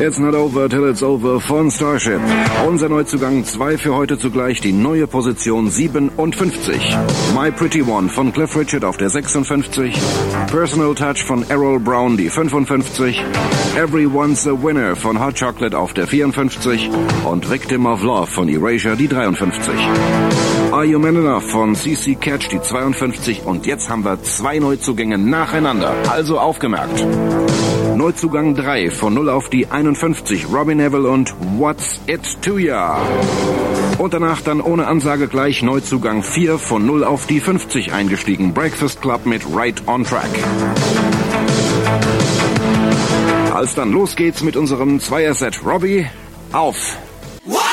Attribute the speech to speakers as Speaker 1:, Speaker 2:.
Speaker 1: It's not over till it's over von Starship. Unser Neuzugang 2 für heute zugleich, die neue Position 57. My Pretty One von Cliff Richard auf der 56. Personal Touch von Errol Brown, die 55. Everyone's a Winner von Hot Chocolate auf der 54. Und Victim of Love von Erasure, die 53. Are You Man Enough von CC Catch, die 52. Und jetzt haben wir 2 Neuzugänge nacheinander. Also aufgemerkt. Neuzugang 3 von 0 auf die 51, Robbie Neville und What's It to Ya. Und danach dann ohne Ansage gleich Neuzugang 4 von 0 auf die 50 eingestiegen, Breakfast Club mit Right on Track. Als dann los geht's mit unserem Zweierset. Robbie, auf!
Speaker 2: What?